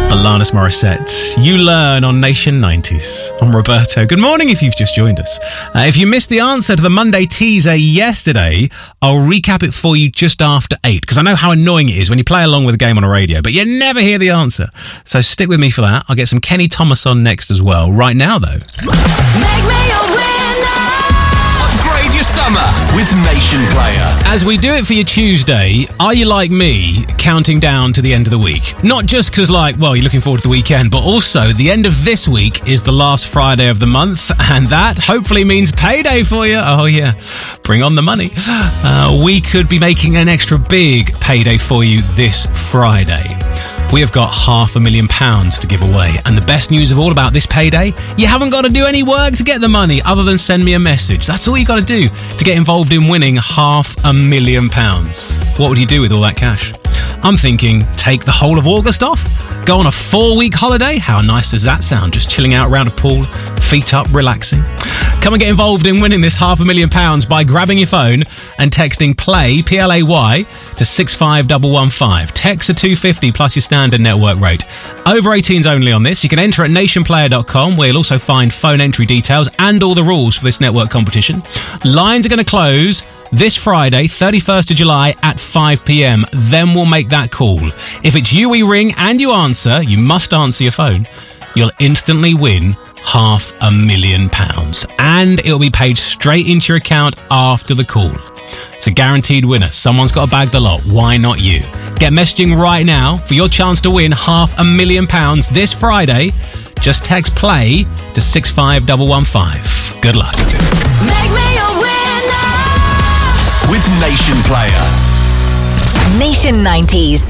Alanis Morissette, You Learn on Nation 90s. I'm Roberto. Good morning if you've just joined us. If you missed the answer to the Monday teaser yesterday, I'll recap it for you just after 8, because I know how annoying it is when you play along with a game on a radio, but you never hear the answer. So stick with me for that. I'll get some Kenny Thomas on next as well. Right now, though. Make me a winner. Upgrade your summer with Nation Player. As we do it for your Tuesday, are you like me, counting down to the end of the week? Not just because, you're looking forward to the weekend, but also the end of this week is the last Friday of the month, and that hopefully means payday for you. Oh yeah, bring on the money. We could be making an extra big payday for you this Friday. We have got £500,000 to give away. And the best news of all about this payday, you haven't got to do any work to get the money other than send me a message. That's all you got to do to get involved in winning £500,000. What would you do with all that cash? I'm thinking, take the whole of August off, go on a 4-week holiday. How nice does that sound? Just chilling out around a pool, feet up, relaxing. Come and get involved in winning this £500,000 by grabbing your phone and texting PLAY, P-L-A-Y, to 65115. Text to 250 plus your standard network rate. Over 18s only on this. You can enter at nationplayer.com, where you'll also find phone entry details and all the rules for this network competition. Lines are going to close this Friday, 31st of July at 5 p.m. Then we'll make that call. If it's you we ring and you answer, you must answer your phone, you'll instantly win £500,000. And it'll be paid straight into your account after the call. It's a guaranteed winner. Someone's got to bag the lot. Why not you? Get messaging right now for your chance to win £500,000 this Friday. Just text PLAY to 65115. Good luck. Make me a winner. With Nation Player. Nation 90s.